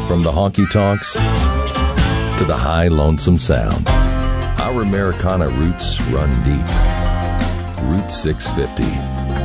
From the honky-tonks to the high lonesome sound, our Americana roots run deep. Route 650.